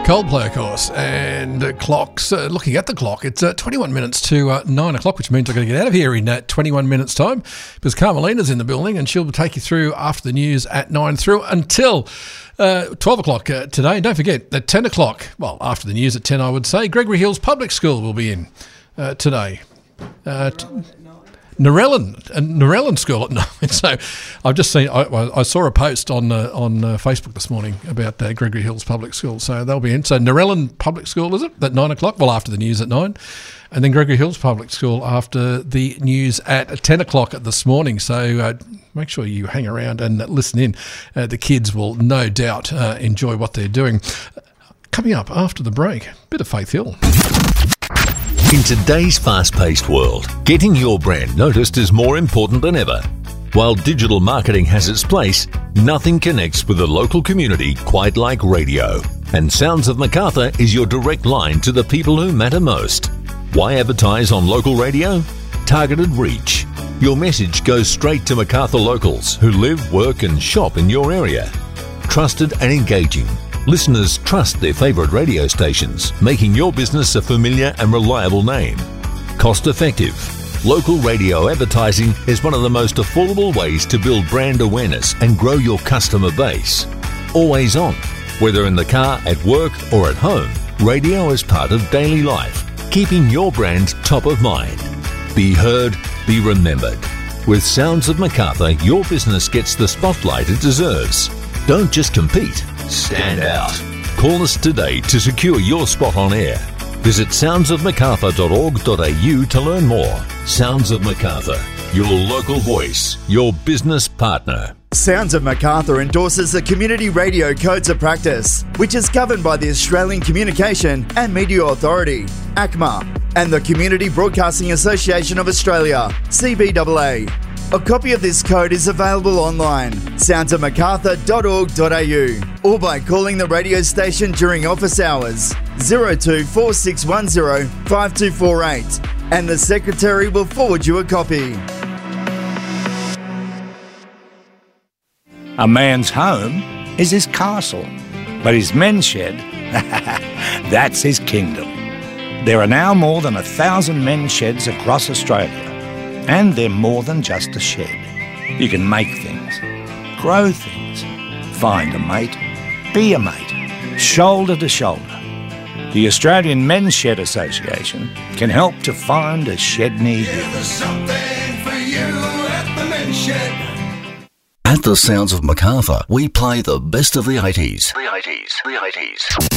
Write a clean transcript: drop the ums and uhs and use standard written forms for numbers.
Coldplay, of course, and clocks, looking at the clock, it's 21 minutes to 9 o'clock, which means I've got to get out of here in 21 minutes' time, because Carmelina's in the building and she'll take you through after the news at 9 through until 12 o'clock today. And don't forget, at 10 o'clock, well, after the news at 10, I would say, Gregory Hills Public School will be in today. Narellan School at 9. So I've just seen, I saw a post on Facebook this morning about Gregory Hills Public School. So they'll be in. So Narellan Public School, is it, at 9 o'clock? Well, after the news at 9. And then Gregory Hills Public School after the news at 10 o'clock this morning. So make sure you hang around and listen in. The kids will no doubt enjoy what they're doing. Coming up after the break, bit of Faith Hill. In today's fast-paced world, getting your brand noticed is more important than ever. While digital marketing has its place, nothing connects with the local community quite like radio. And Sounds of Macarthur is your direct line to the people who matter most. Why advertise on local radio? Targeted reach. Your message goes straight to Macarthur locals who live, work and shop in your area. Trusted and engaging. Listeners trust their favourite radio stations, making your business a familiar and reliable name. Cost effective. Local radio advertising is one of the most affordable ways to build brand awareness and grow your customer base. Always on. Whether in the car, at work or at home, radio is part of daily life, keeping your brand top of mind. Be heard, be remembered. With Sounds of Macarthur, your business gets the spotlight it deserves. Don't just compete. Stand out. Call us today to secure your spot on air. Visit soundsofmacarthur.org.au to learn more. Sounds of Macarthur, your local voice, your business partner. Sounds of Macarthur endorses the Community Radio Codes of Practice, which is governed by the Australian Communication and Media Authority, ACMA, and the Community Broadcasting Association of Australia, CBAA. A copy of this code is available online, soundsofmacarthur.org.au, or by calling the radio station during office hours, 024610 5248, and the Secretary will forward you a copy. A man's home is his castle, but his men's shed, that's his kingdom. There are now more than 1,000 men's sheds across Australia. And they're more than just a shed. You can make things, grow things, find a mate, be a mate, shoulder to shoulder. The Australian Men's Shed Association can help to find a shed near you. There's something for you at the Men's Shed. At the Sounds of Macarthur, we play the best of the 80s. The 80s.